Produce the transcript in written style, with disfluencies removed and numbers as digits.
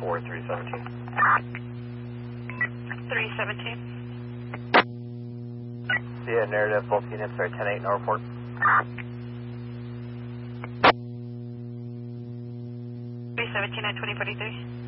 for 317. 317. Yeah, narrative, both units are 10-8 Norfolk. 317 at 2043.